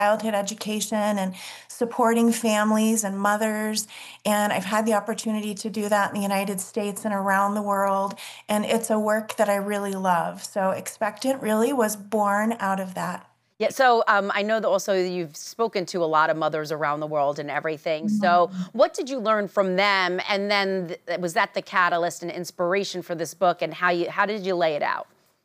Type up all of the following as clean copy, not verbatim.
childhood education and supporting families and mothers. And I've had the opportunity to do that in the United States and around the world. And it's a work that I really love. So Expectant really was born out of that. Yeah, so I know that also you've spoken to a lot of mothers around the world and everything. So, Mhm. what did you learn from them? And then was that the catalyst and inspiration for this book? And how did you lay it out?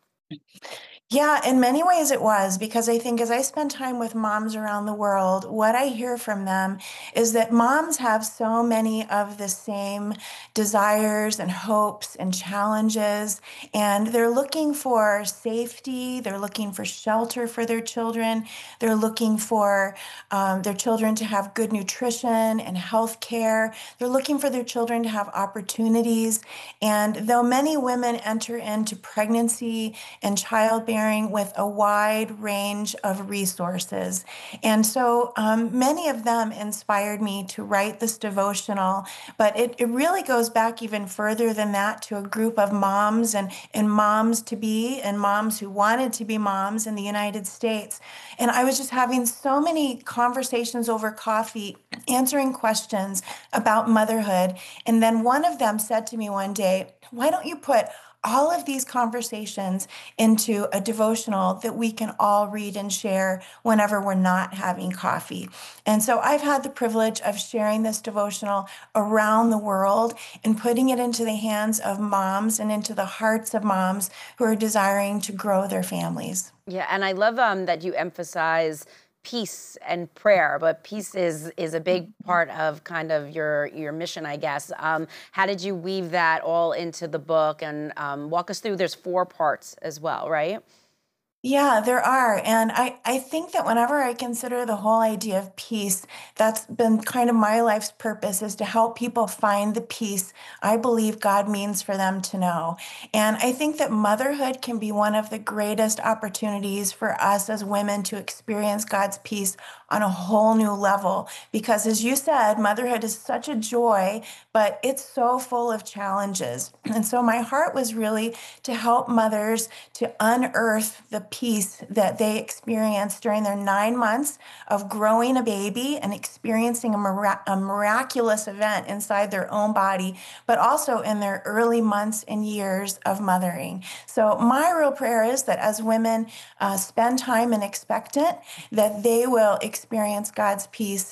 Yeah, in many ways it was because I think as I spend time with moms around the world, what I hear from them is that moms have so many of the same desires and hopes and challenges, and they're looking for safety, they're looking for shelter for their children, they're looking for their children to have good nutrition and health care, they're looking for their children to have opportunities. And though many women enter into pregnancy and childbearing with a wide range of resources. And so many of them inspired me to write this devotional, but it really goes back even further than that to a group of moms and moms to be and moms who wanted to be moms in the United States. And I was just having so many conversations over coffee, answering questions about motherhood. And then one of them said to me one day, why don't you put all of these conversations into a devotional that we can all read and share whenever we're not having coffee. And so I've had the privilege of sharing this devotional around the world and putting it into the hands of moms and into the hearts of moms who are desiring to grow their families. Yeah, and I love that you emphasize peace and prayer, but peace is a big part of kind of your mission, I guess. How did you weave that all into the book and walk us through? There's four parts as well, right? Yeah, there are. And I think that whenever I consider the whole idea of peace, that's been kind of my life's purpose is to help people find the peace I believe God means for them to know. And I think that motherhood can be one of the greatest opportunities for us as women to experience God's peace on a whole new level. Because as you said, motherhood is such a joy, but it's so full of challenges. And so my heart was really to help mothers to unearth the peace that they experience during their 9 months of growing a baby and experiencing a miraculous event inside their own body, but also in their early months and years of mothering. So my real prayer is that as women spend time in expectant, that they will experience God's peace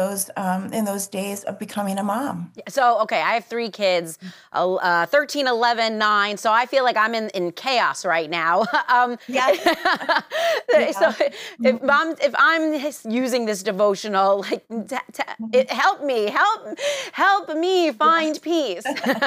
in those days of becoming a mom. Yeah, so, okay, I have three kids, 13, 11, 9. So I feel like I'm in chaos right now. Yes. So Yeah. if I'm using this devotional, like, help me Yeah. find peace.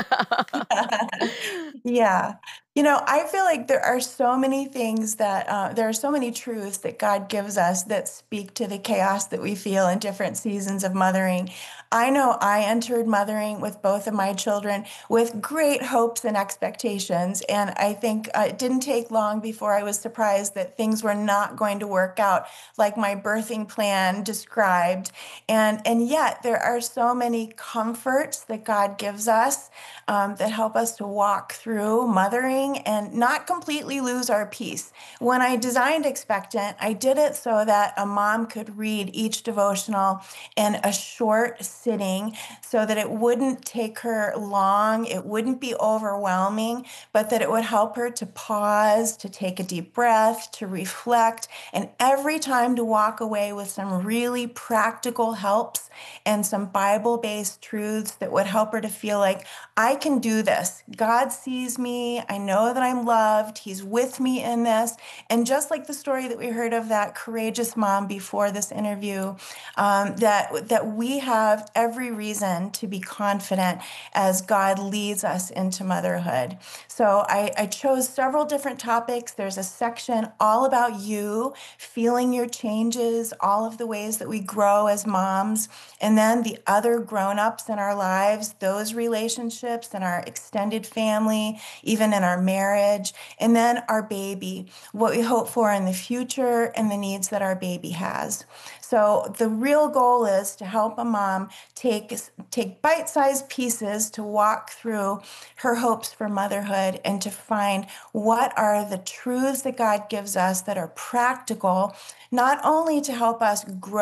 Yeah. You know, I feel like there are so many things that, there are so many truths that God gives us that speak to the chaos that we feel in different seasons of mothering. I know I entered mothering with both of my children with great hopes and expectations. And I think it didn't take long before I was surprised that things were not going to work out like my birthing plan described. And yet, there are so many comforts that God gives us that help us to walk through mothering and not completely lose our peace. When I designed Expectant, I did it so that a mom could read each devotional in a short sitting so that it wouldn't take her long, it wouldn't be overwhelming, but that it would help her to pause, to take a deep breath, to reflect, and every time to walk away with some really practical helps and some Bible based truths that would help her to feel like I can do this. God sees me. I know that I'm loved. He's with me in this. And just like the story that we heard of that courageous mom before this interview, that we have every reason to be confident as God leads us into motherhood. So I chose several different topics. There's a section all about you, feeling your changes, all of the ways that we grow as moms, and then the other grown-ups in our lives, those relationships in our extended family, even in our marriage, and then our baby, what we hope for in the future, and the needs that our baby has. So the real goal is to help a mom take bite-sized pieces to walk through her hopes for motherhood and to find what are the truths that God gives us that are practical, not only to help us grow